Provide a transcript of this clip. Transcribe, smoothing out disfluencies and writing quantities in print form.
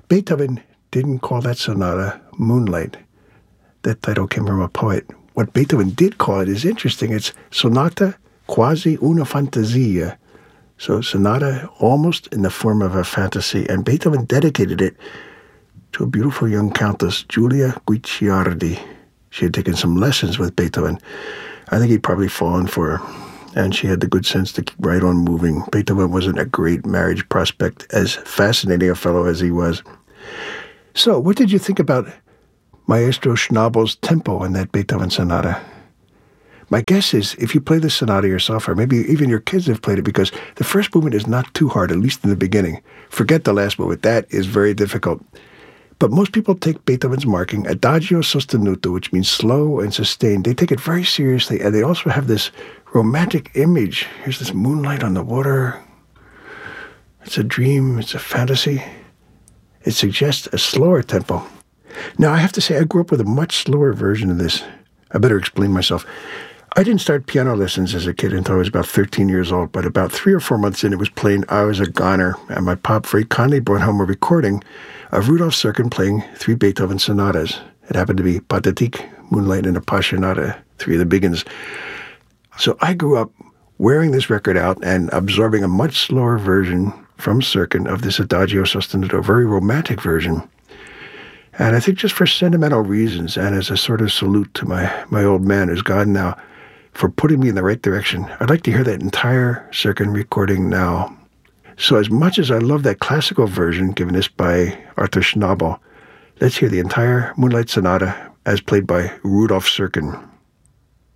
Beethoven didn't call that sonata Moonlight. That title came from a poet. What Beethoven did call it is interesting. It's Sonata Quasi una Fantasia. So sonata almost in the form of a fantasy. And Beethoven dedicated it to a beautiful young countess, Giulia Guicciardi. She had taken some lessons with Beethoven. I think he'd probably fallen for her. And she had the good sense to keep right on moving. Beethoven wasn't a great marriage prospect, as fascinating a fellow as he was. So, what did you think about Maestro Schnabel's tempo in that Beethoven sonata? My guess is if you play the sonata yourself, or maybe even your kids have played it, because the first movement is not too hard, at least in the beginning. Forget the last movement. That is very difficult. But most people take Beethoven's marking, adagio sostenuto, which means slow and sustained. They take it very seriously, and they also have this romantic image. Here's this moonlight on the water. It's a dream. It's a fantasy. It suggests a slower tempo. Now, I have to say, I grew up with a much slower version of this. I better explain myself. I didn't start piano lessons as a kid until I was about 13 years old, but about 3 or 4 months in, it was playing I Was a Goner, and my pop very kindly brought home a recording of Rudolf Serkin playing 3 Beethoven sonatas. It happened to be Pathetique, Moonlight, and Appassionata, 3 of the big ones. So I grew up wearing this record out and absorbing a much slower version from Serkin of this Adagio Sostenuto, a very romantic version. And I think just for sentimental reasons and as a sort of salute to my old man who's gone now for putting me in the right direction, I'd like to hear that entire Serkin recording now. So as much as I love that classical version given us by Arthur Schnabel, let's hear the entire Moonlight Sonata as played by Rudolf Serkin.